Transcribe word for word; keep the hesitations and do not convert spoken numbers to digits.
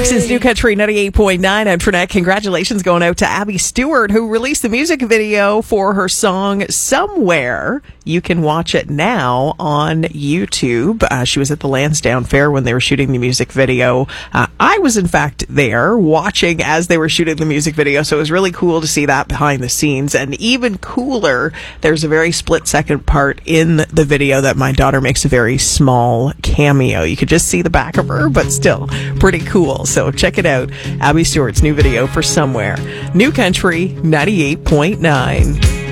This is New Country ninety-eight point nine. I'm Trinette. Congratulations going out to Abby Stewart, who released the music video for her song Somewhere. You can watch it now on YouTube. Uh, she was at the Lansdowne Fair when they were shooting the music video. Uh, I was, in fact, there watching as they were shooting the music video, so it was really cool to see that behind the scenes. And even cooler, there's a very split-second part in the video that my daughter makes a very small cameo. You could just see the back of her, but still pretty cool. So check it out. Abby Stewart's new video for Somewhere. New Country ninety-eight point nine.